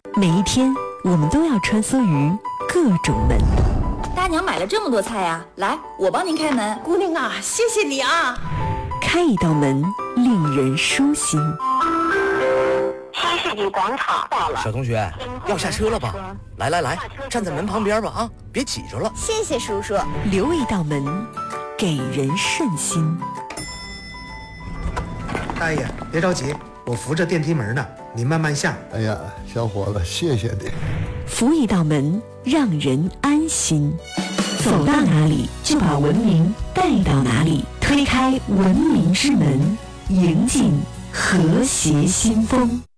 每一天，我们都要穿梭于各种门。 大娘买了这么多菜呀，来，我帮您开门。 姑娘啊，谢谢你啊！ 开一道门，令人舒心。 新世纪广场到了， 小同学，要下车了吧？来，站在门旁边吧啊，别挤着了。 谢谢叔叔。 留一道门，给人顺心。 大爷，别着急，我扶着电梯门呢，你慢慢下。 哎呀，小伙子，谢谢你。 扶一道门，让人安心。走到哪里，就把文明带到哪里。推开文明之门，迎进和谐新风。